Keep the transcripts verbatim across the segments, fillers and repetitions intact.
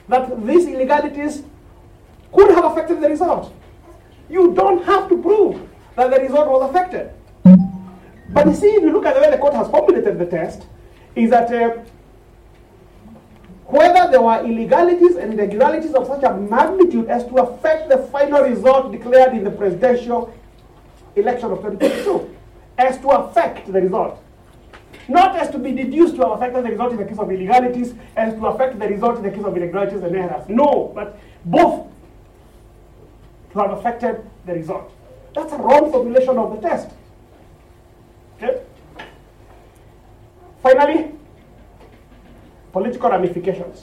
that these illegalities could have affected the result. You don't have to prove that the result was affected. But you see, if you look at the way the court has formulated the test, is that uh, whether there were illegalities and irregularities of such a magnitude as to affect the final result declared in the presidential election of twenty twenty-two, as to affect the result. Not as to be deduced to have affected the result in the case of illegalities, as to affect the result in the case of irregularities and errors. No, but both to have affected the result. That's a wrong formulation of the test. Okay? Finally, political ramifications.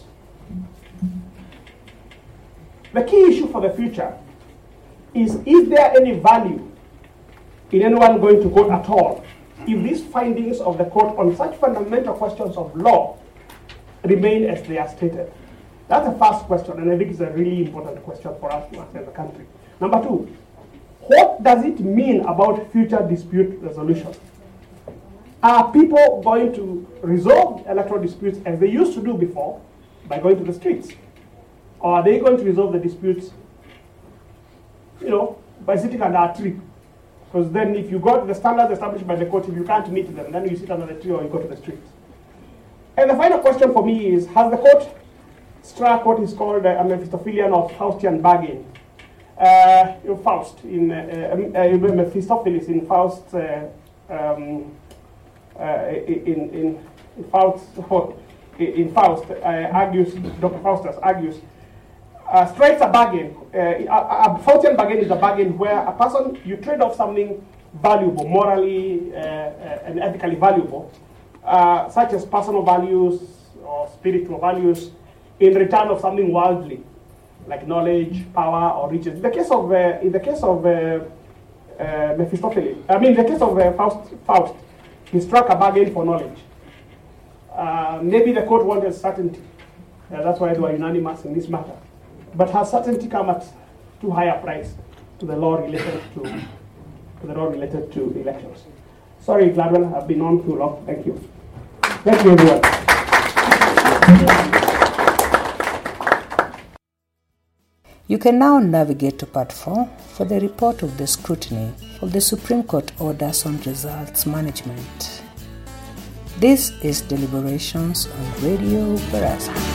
The key issue for the future is, is there any value in anyone going to court at all if these findings of the court on such fundamental questions of law remain as they are stated? That's the first question, and I think it's a really important question for us to answer as a country. Number two, what does it mean about future dispute resolution? Are people going to resolve electoral disputes as they used to do before by going to the streets? Or are they going to resolve the disputes, you know, by sitting under a tree? Because then if you go to the standards established by the court, if you can't meet them, then you sit under the tree or you go to the streets. And the final question for me is, has the court struck what is called a Mephistophelian or Faustian bargain? Uh, you know, Faust, in uh, uh, Mephistopheles in Faust, uh, um, uh, in, in, in Faust, in Faust uh, argues, Doctor Faustus argues, uh, strikes a bargain. Uh, a, a Faustian bargain is a bargain where a person, you trade off something valuable, morally uh, uh, and ethically valuable, uh, such as personal values or spiritual values, in return of something worldly, like knowledge, power, or riches. In the case of, uh, in the case of uh, uh, Mephistopheles, I mean, in the case of uh, Faust, Faust, he struck a bargain for knowledge. Uh, maybe the court wanted certainty. Uh, that's why they were unanimous in this matter. But has certainty come at too high a price to the law related to, to the law related to elections? Sorry, Gladwell, I've been on too long. Thank you. Thank you, everyone. You can now navigate to part four for the report of the scrutiny of the Supreme Court orders on results management. This is Deliberations on Radio Baraza.